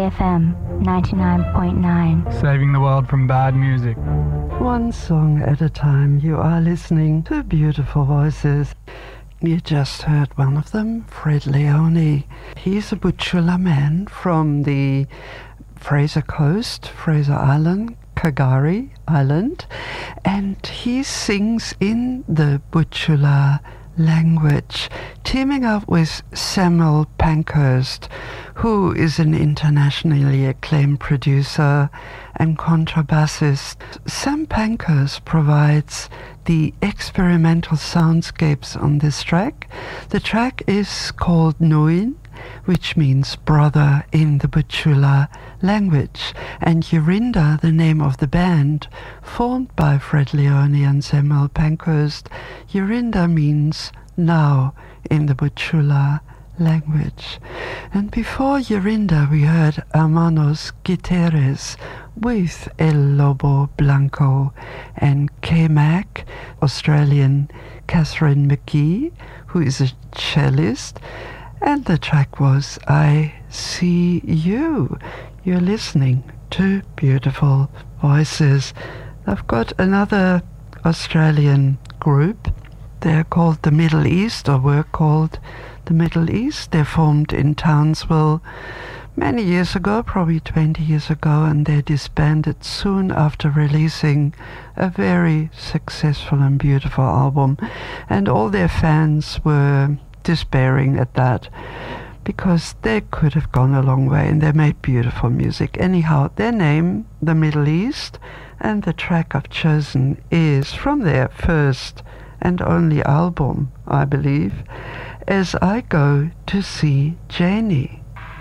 FM 99.9. Saving the world from bad music. One song at a time. You are listening to beautiful voices. You just heard one of them, Fred Leone. He's a Butchulla man from the Fraser Coast, Fraser Island, Kagari Island, and he sings in the Butchulla language, teaming up with Samuel Pankhurst, who is an internationally acclaimed producer and contrabassist. Sam Pankhurst provides the experimental soundscapes on this track. The track is called Nuin, which means brother in the Butchulla language, and Yorinda, the name of the band formed by Fred Leone and Samuel Pankhurst. Yorinda means now in the Butchulla language. And before Yorinda we heard Hermanos Guterres with El Lobo Blanco and K-Mac, Australian Catherine McGee, who is a cellist, and the track was I See You. You're listening to beautiful voices. I've got another Australian group. They're called the Middle East, or were called the Middle East. They formed in Townsville many years ago, probably 20 years ago, and they disbanded soon after releasing a very successful and beautiful album. And all their fans were despairing at that, because they could have gone a long way and they made beautiful music. Anyhow, their name, the Middle East, and the track I've chosen is from their first and only album, I believe, As I Go to See Janie.